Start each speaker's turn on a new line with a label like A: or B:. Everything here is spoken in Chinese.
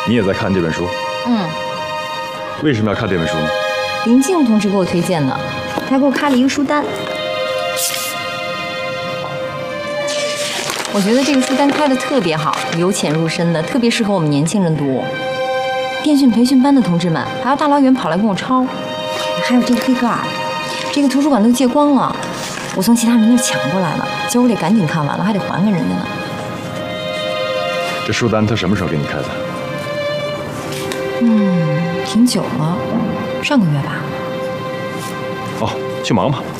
A: 你也在看这本书？
B: 嗯。
A: 为什么要看这本书呢？
B: 林静同志给我推荐的，他给我开了一个书单。我觉得这个书单开的特别好，由浅入深的，特别适合我们年轻人读。电讯培训班的同志们还要大老远跑来跟我抄。还有这个黑格尔，这个图书馆都借光了，我从其他人那儿抢过来了，今儿我得赶紧看完了，还得还给人家呢。
A: 这书单他什么时候给你开的？
B: 挺久了，上个月吧。
A: 哦，去忙吧。